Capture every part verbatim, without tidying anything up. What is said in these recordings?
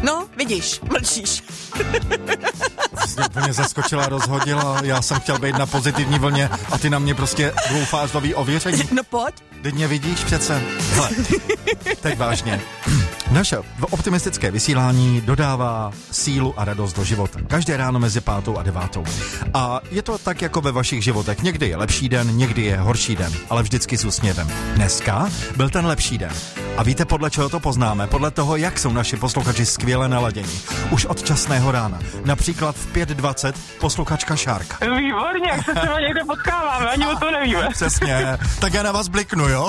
No, vidíš, mlčíš. Jsi mě úplně zaskočila, rozhodila, já jsem chtěl být na pozitivní vlně a ty na mě prostě dvoufázový ověření. No pojď. Teď mě vidíš přece. Hele, teď vážně. Naše optimistické vysílání dodává sílu a radost do života. Každé ráno mezi pátou a devátou. A je to tak jako ve vašich životech. Někdy je lepší den, někdy je horší den, ale vždycky s úsměvem. Dneska byl ten lepší den. A víte, podle čeho to poznáme? Podle toho, jak jsou naši posluchači skvěle naladění. Už od časného rána. Například v pět dvacet posluchačka Šárka. Výborně, jak se třeba někde potkáváme, ani o to nevíme. Přesně, tak já na vás bliknu, jo?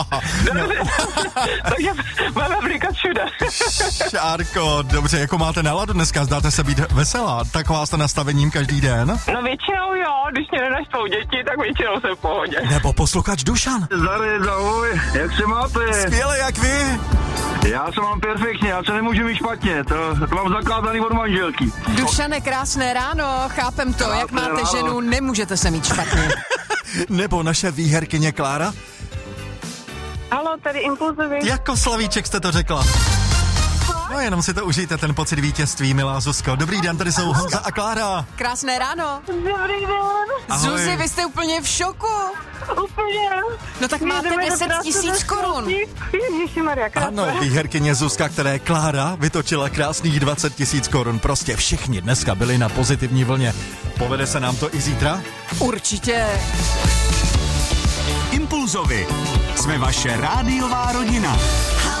Takže máme blikat všude. Šárko, dobře, jako máte náladu dneska? Zdáte se být veselá? Taková jste nastavením každý den? No většinou jo, když mě nenaštvou děti, tak většinou jsem v pohodě. Nebo posluchač Dušan? Zdary, ahoj, jak se máte? Skvěle, jak vy? Já se mám perfektně, já se nemůžu mít špatně, to, to mám zakázaný od manželky. Dušane, krásné ráno, chápem to, Krásné jak máte ráno. ženu, nemůžete se mít špatně. Nebo naše výherkyně Klára? Halo, tady Impulzový. Jako slavíček jste to řekla. No jenom si to užijte, ten pocit vítězství, milá Zuzko. Dobrý den, tady jsou Honza a Klára. Krásné ráno. Dobrý den. Ahoj. Zuzi, vy jste úplně v šoku. Úplně. No tak máte deset tisíc korun. Ježišimarja, krásné. Ano, výherkyně Zuzka, které Klára vytočila krásných dvacet tisíc korun. Prostě všichni dneska byli na pozitivní vlně. Povede se nám to i zítra? Určitě. Impulzovi. Jsme vaše rádiová rodina.